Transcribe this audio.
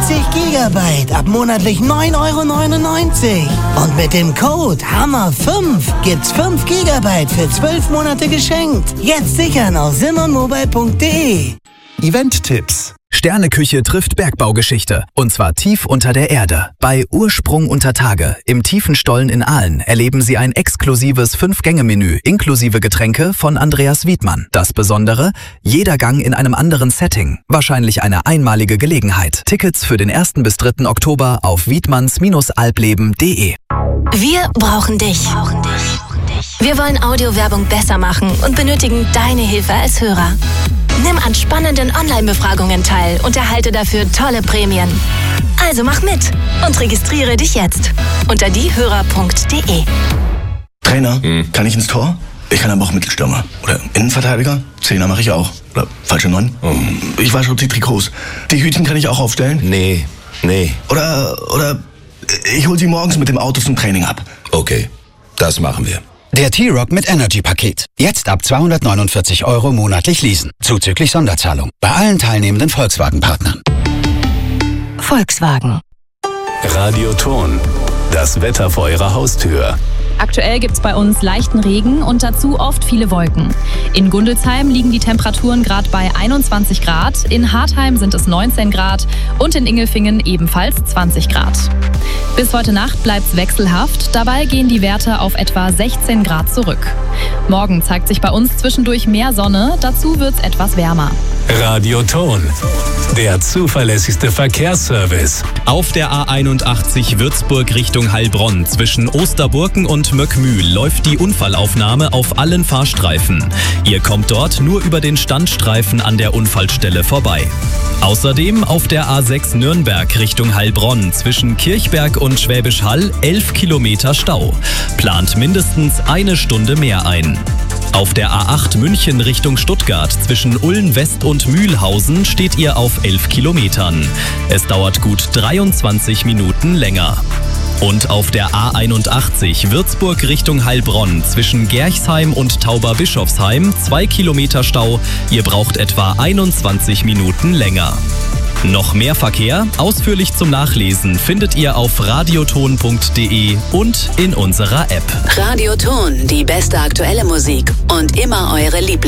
Gigabyte ab monatlich 9,99 €. Und mit dem Code HAMMER5 gibt's 5 Gigabyte für 12 Monate geschenkt. Jetzt sichern auf simonmobile.de. Event-Tipps. Sterneküche trifft Bergbaugeschichte. Und zwar tief unter der Erde. Bei Ursprung unter Tage im tiefen Stollen in Aalen erleben Sie ein exklusives 5-Gänge-Menü inklusive Getränke von Andreas Wiedmann. Das Besondere? Jeder Gang in einem anderen Setting. Wahrscheinlich eine einmalige Gelegenheit. Tickets für den 1. bis 3. Oktober auf wiedmanns-albleben.de. Wir brauchen dich. Wir wollen Audiowerbung besser machen und benötigen deine Hilfe als Hörer. Nimm an spannenden Online-Befragungen teil und erhalte dafür tolle Prämien. Also mach mit und registriere dich jetzt unter diehörer.de. Trainer, kann ich ins Tor? Ich kann aber auch Mittelstürmer. Oder Innenverteidiger? Zehner mache ich auch. Oder falsche 9? Ich wasche die Trikots. Die Hütchen kann ich auch aufstellen? Nee. Oder ich hol sie morgens mit dem Auto zum Training ab. Okay, das machen wir. Der T-Rock mit Energy-Paket. Jetzt ab 249 € monatlich leasen. Zuzüglich Sonderzahlung. Bei allen teilnehmenden Volkswagen-Partnern. Volkswagen. Radioton. Das Wetter vor Ihrer Haustür. Aktuell gibt's bei uns leichten Regen und dazu oft viele Wolken. In Gundelsheim liegen die Temperaturen gerade bei 21 Grad, in Hartheim sind es 19 Grad und in Ingelfingen ebenfalls 20 Grad. Bis heute Nacht bleibt's wechselhaft, dabei gehen die Werte auf etwa 16 Grad zurück. Morgen zeigt sich bei uns zwischendurch mehr Sonne, dazu wird's etwas wärmer. Radioton. Der zuverlässigste Verkehrsservice. Auf der A81 Würzburg Richtung Heilbronn zwischen Osterburken und Möckmühl läuft die Unfallaufnahme auf allen Fahrstreifen. Ihr kommt dort nur über den Standstreifen an der Unfallstelle vorbei. Außerdem auf der A6 Nürnberg Richtung Heilbronn zwischen Kirchberg und Schwäbisch Hall 11 Kilometer Stau. Plant mindestens eine Stunde mehr ein. Auf der A8 München Richtung Stuttgart zwischen Ulm West und Mühlhausen steht ihr auf 11 Kilometern. Es dauert gut 23 Minuten länger. Und auf der A81 Würzburg Richtung Heilbronn zwischen Gerchsheim und Tauberbischofsheim 2 Kilometer Stau. Ihr braucht etwa 21 Minuten länger. Noch mehr Verkehr, ausführlich zum Nachlesen, findet ihr auf radioton.de und in unserer App. Radioton, die beste aktuelle Musik und immer eure Lieblings